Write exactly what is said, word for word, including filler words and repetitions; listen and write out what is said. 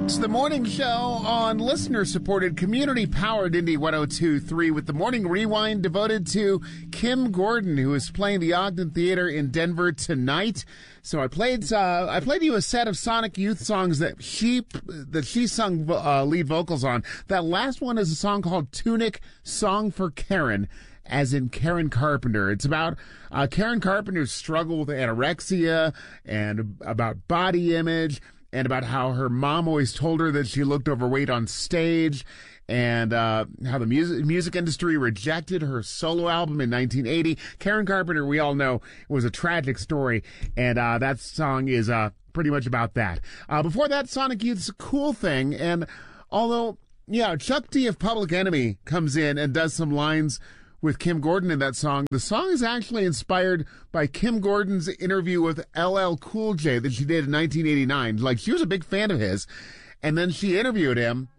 It's the morning show on listener-supported, community-powered Indie one oh two point three with the Morning Rewind devoted to Kim Gordon, who is playing the Ogden Theater in Denver tonight. So I played uh, I played you a set of Sonic Youth songs that she that she sung uh, lead vocals on. That last one is a song called Tunic, Song for Karen, as in Karen Carpenter. It's about uh, Karen Carpenter's struggle with anorexia and about body image, and about how her mom always told her that she looked overweight on stage, and uh, how the music music industry rejected her solo album in nineteen eighty. Karen Carpenter, we all know, was a tragic story, and uh, that song is uh, pretty much about that. Uh, before that, Sonic Youth's Cool Thing, and although, yeah, Chuck D of Public Enemy comes in and does some lines with Kim Gordon in that song, the song is actually inspired by Kim Gordon's interview with L L Cool J that she did in nineteen eighty-nine. Like, she was a big fan of his, and then she interviewed him,